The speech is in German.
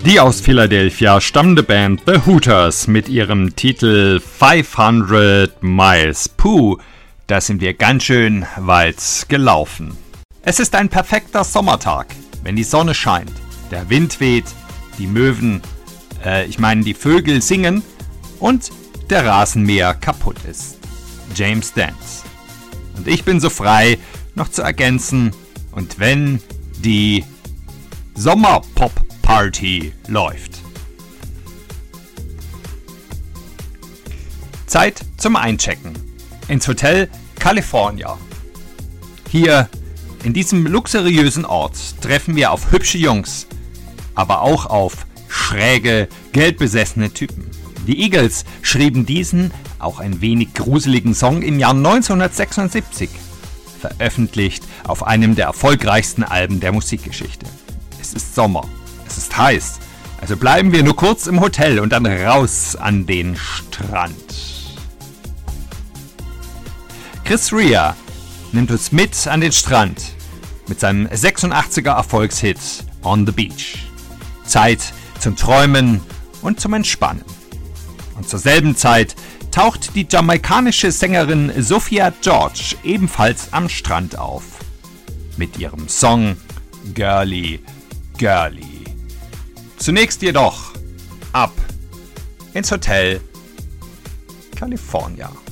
Die aus Philadelphia stammende Band The Hooters mit ihrem Titel 500 Miles. Puh, da sind wir ganz schön weit gelaufen. Es ist ein perfekter Sommertag, wenn die Sonne scheint, der Wind weht, die die Vögel singen und der Rasenmäher kaputt ist. James Dance. Und ich bin so frei, noch zu ergänzen, und wenn die Sommerpop-Party läuft. Zeit zum Einchecken ins Hotel California. Hier in diesem luxuriösen Ort treffen wir auf hübsche Jungs, aber auch auf schräge, geldbesessene Typen. Die Eagles schrieben diesen, auch ein wenig gruseligen Song im Jahr 1976, veröffentlicht auf einem der erfolgreichsten Alben der Musikgeschichte. Es ist Sommer, es ist heiß, also bleiben wir nur kurz im Hotel und dann raus an den Strand. Chris Rea nimmt uns mit an den Strand mit seinem 86er Erfolgshit On the Beach. Zeit zum Träumen und zum Entspannen. Und zur selben Zeit taucht die jamaikanische Sängerin Sophia George ebenfalls am Strand auf. Mit ihrem Song Girly, Girly. Zunächst jedoch ab ins Hotel California.